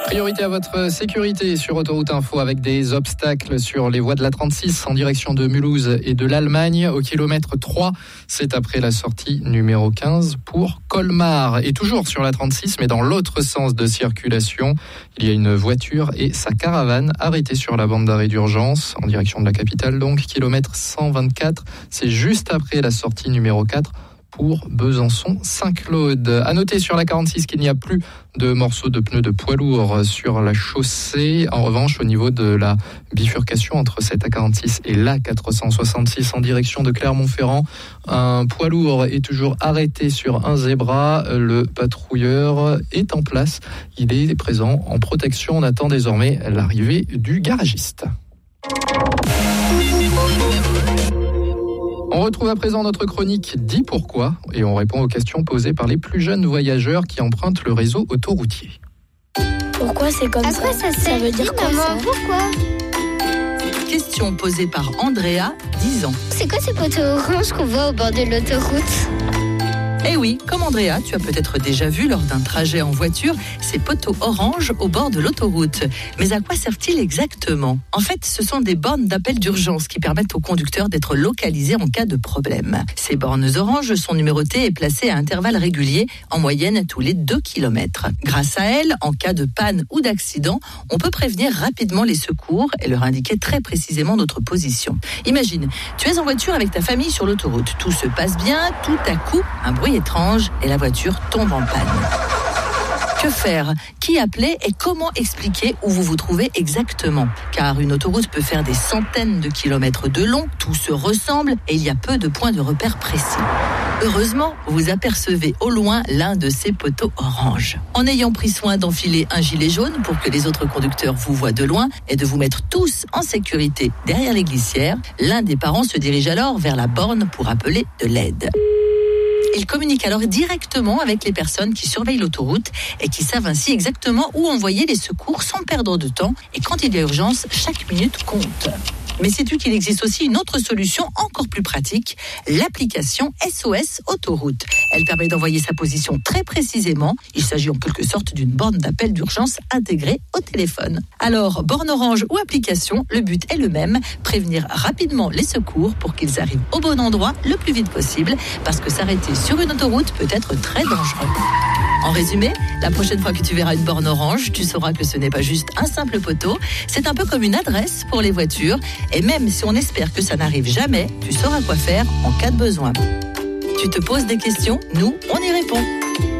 Priorité à votre sécurité sur Autoroute Info avec des obstacles sur les voies de la 36 en direction de Mulhouse et de l'Allemagne au kilomètre 3. C'est après la sortie numéro 15 pour Colmar. Et toujours sur la 36 mais dans l'autre sens de circulation, il y a une voiture et sa caravane arrêtée sur la bande d'arrêt d'urgence en direction de la capitale. Donc kilomètre 124, c'est juste après la sortie numéro 4. Pour Besançon-Saint-Claude. À noter sur la 46 qu'il n'y a plus de morceaux de pneus de poids lourd sur la chaussée. En revanche, au niveau de la bifurcation entre cette A46 et l'A466 en direction de Clermont-Ferrand, un poids lourd est toujours arrêté sur un zébra. Le patrouilleur est en place. Il est présent en protection. On attend désormais l'arrivée du garagiste. On retrouve à présent notre chronique « Dis pourquoi » et on répond aux questions posées par les plus jeunes voyageurs qui empruntent le réseau autoroutier. Pourquoi c'est comme ça? À quoi ça veut dire quoi ça? Pourquoi? Question posée par Andrea, 10 ans. C'est quoi ces poteaux oranges qu'on voit au bord de l'autoroute? Eh oui, comme Andrea, tu as peut-être déjà vu lors d'un trajet en voiture ces poteaux oranges au bord de l'autoroute. Mais à quoi servent-ils exactement? En fait, ce sont des bornes d'appel d'urgence qui permettent aux conducteurs d'être localisés en cas de problème. Ces bornes oranges sont numérotées et placées à intervalles réguliers, en moyenne tous les 2 km. Grâce à elles, en cas de panne ou d'accident, on peut prévenir rapidement les secours et leur indiquer très précisément notre position. Imagine, tu es en voiture avec ta famille sur l'autoroute. Tout se passe bien, tout à coup, un bruit étrange et la voiture tombe en panne. Que faire? Qui appeler et comment expliquer où vous vous trouvez exactement? Car une autoroute peut faire des centaines de kilomètres de long, tout se ressemble et il y a peu de points de repère précis. Heureusement, vous apercevez au loin l'un de ces poteaux oranges. En ayant pris soin d'enfiler un gilet jaune pour que les autres conducteurs vous voient de loin et de vous mettre tous en sécurité derrière les glissières, l'un des parents se dirige alors vers la borne pour appeler de l'aide. Ils communiquent alors directement avec les personnes qui surveillent l'autoroute et qui savent ainsi exactement où envoyer les secours sans perdre de temps. Et quand il y a urgence, chaque minute compte. Mais sais-tu qu'il existe aussi une autre solution encore plus pratique, l'application SOS Autoroute. Elle permet d'envoyer sa position très précisément. Il s'agit en quelque sorte d'une borne d'appel d'urgence intégrée au téléphone. Alors, borne orange ou application, le but est le même, prévenir rapidement les secours pour qu'ils arrivent au bon endroit le plus vite possible, parce que s'arrêter sur une autoroute peut être très dangereux. En résumé, la prochaine fois que tu verras une borne orange, tu sauras que ce n'est pas juste un simple poteau, c'est un peu comme une adresse pour les voitures. Et même si on espère que ça n'arrive jamais, tu sauras quoi faire en cas de besoin. Tu te poses des questions, nous, on y répond.